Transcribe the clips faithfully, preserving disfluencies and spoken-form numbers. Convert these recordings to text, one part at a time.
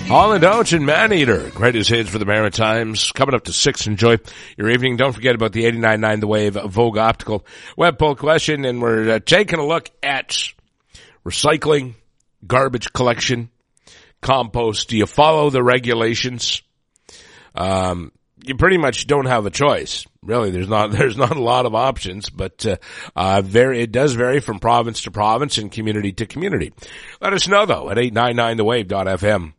All Indulge and Maneater. Greatest hits for the Maritimes. Coming up to six. Enjoy your evening. Don't forget about the eighty-nine point nine The Wave Vogue Optical web poll question. And we're uh, taking a look at recycling, garbage collection, compost. Do you follow the regulations? Um, you pretty much don't have a choice. Really, there's not, there's not a lot of options, but, uh, uh, very, it does vary from province to province and community to community. Let us know though at eight nine nine the wave dot f m.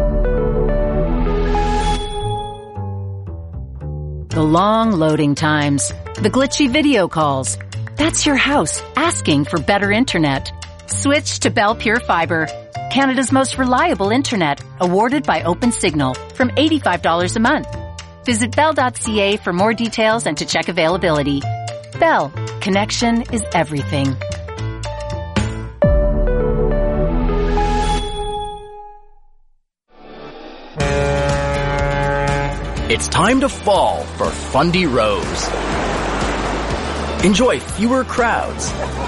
The long loading times, the glitchy video calls. That's your house asking for better internet. Switch to Bell Pure Fiber, Canada's most reliable internet, awarded by OpenSignal, from eighty-five dollars a month. Visit bell dot c a for more details and to check availability. Bell, connection is everything. It's time to fall for Fundy Rose. Enjoy fewer crowds,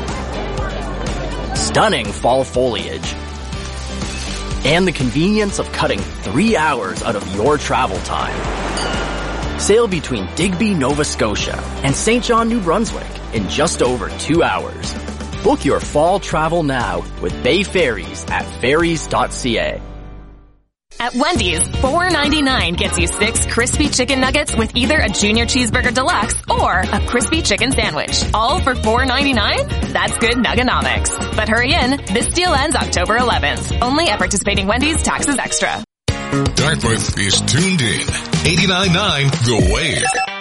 stunning fall foliage, and the convenience of cutting three hours out of your travel time. Sail between Digby, Nova Scotia and Saint John, New Brunswick in just over two hours. Book your fall travel now with Bay Ferries at ferries dot c a. At Wendy's, four ninety-nine gets you six crispy chicken nuggets with either a junior cheeseburger deluxe or a crispy chicken sandwich. All for four ninety-nine? That's good nuggenomics. But hurry in, this deal ends October eleventh. Only at participating Wendy's, taxes extra. Dartmouth is tuned in. eighty-nine point nine The Wave.